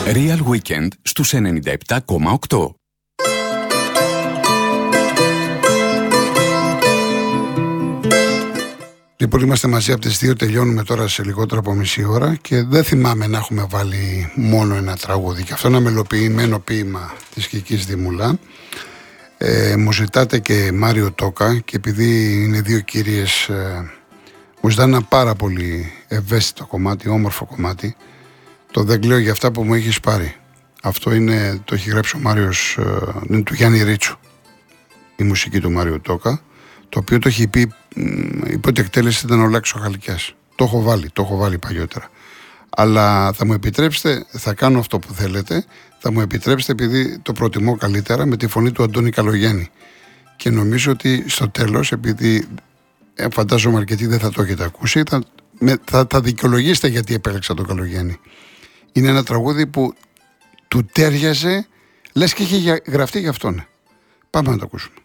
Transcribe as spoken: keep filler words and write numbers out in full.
Real Weekend στους ενενήντα επτά κόμμα οκτώ. Λοιπόν, είμαστε μαζί από τις δύο, τελειώνουμε τώρα σε λιγότερο από μισή ώρα και δεν θυμάμαι να έχουμε βάλει μόνο ένα τραγούδι. Και αυτό ένα μελοποιημένο ποίημα της Κικής Δημουλά. Ε, μου ζητάτε και Μάριο Τόκα και επειδή είναι δύο κυρίες, ε, μου ζητάνε ένα πάρα πολύ ευαίσθητο κομμάτι, όμορφο κομμάτι. Το «Δεν κλαίω για αυτά που μου έχεις πάρει». Αυτό είναι, το έχει γράψει ο Μάριος, ε, είναι του Γιάννη Ρίτσου, η μουσική του Μάριο Τόκα, το οποίο το έχει πει, η πρώτη εκτέλεση ήταν ο Λάκης ο Χαλκιάς. Το έχω βάλει, το έχω βάλει παλιότερα. Αλλά θα μου επιτρέψετε, θα κάνω αυτό που θέλετε, θα μου επιτρέψετε επειδή το προτιμώ καλύτερα με τη φωνή του Αντώνη Καλογιάννη. Και νομίζω ότι στο τέλος, επειδή ε, φαντάζομαι αρκετοί δεν θα το έχετε ακούσει, θα, με, θα, θα δικαιολογήσετε γιατί επέλεξα τον Καλογιάννη. Είναι ένα τραγούδι που του τέριαζε, λες και είχε γραφτεί για αυτόν. Πάμε να το ακούσουμε.